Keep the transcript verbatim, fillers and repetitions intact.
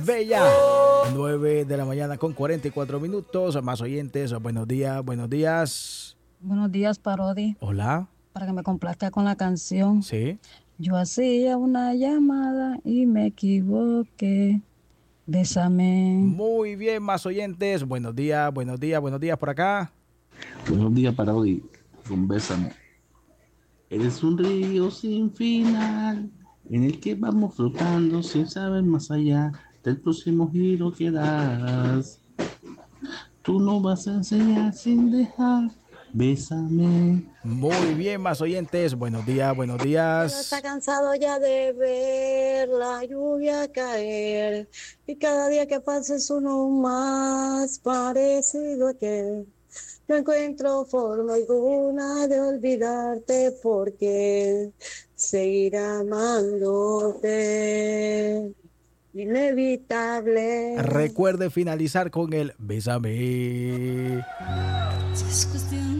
Bella, nueve de la mañana con cuarenta y cuatro minutos. Más oyentes, buenos días, buenos días. Buenos días, Parodi. Hola. Para que me complazca con la canción. Sí. Yo hacía una llamada y me equivoqué. Bésame. Muy bien, más oyentes. Buenos días, buenos días, buenos días por acá. Buenos días, Parodi. Con Bésame. Eres un río sin final, en el que vamos flotando sin saber más allá del próximo giro que das. Tú no vas a enseñar sin dejar. Bésame. Muy bien, más oyentes. Buenos días, buenos días. Está cansado ya de ver la lluvia caer y cada día que pasa es uno más parecido a que no encuentro forma alguna de olvidarte porque seguir amándote inevitable. Recuerde finalizar con el Bésame. Es cuestión